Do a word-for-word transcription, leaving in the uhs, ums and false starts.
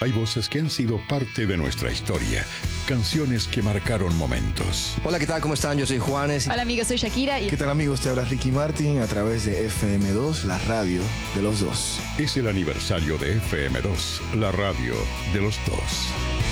Hay voces que han sido parte de nuestra historia, canciones que marcaron momentos. Hola, ¿qué tal? ¿Cómo están? Yo soy Juanes. Hola amigos, soy Shakira. Y... ¿Qué tal amigos? Te habla Ricky Martin a través de F M dos, la radio de los dos. Es el aniversario de F M dos, la radio de los dos.